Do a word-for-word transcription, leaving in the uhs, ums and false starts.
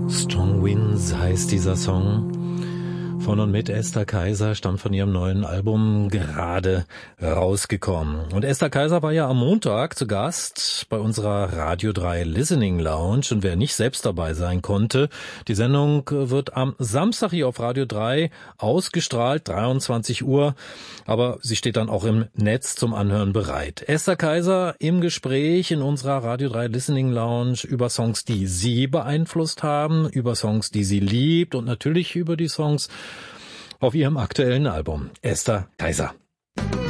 Strong Winds heißt dieser Song. Von und mit Esther Kaiser, stammt von ihrem neuen Album, gerade rausgekommen. Und Esther Kaiser war ja am Montag zu Gast bei unserer Radio drei Listening Lounge. Und wer nicht selbst dabei sein konnte, die Sendung wird am Samstag hier auf Radio drei ausgestrahlt, dreiundzwanzig Uhr. Aber sie steht dann auch im Netz zum Anhören bereit. Esther Kaiser im Gespräch in unserer Radio drei Listening Lounge über Songs, die sie beeinflusst haben, über Songs, die sie liebt und natürlich über die Songs auf ihrem aktuellen Album. Esther Kaiser.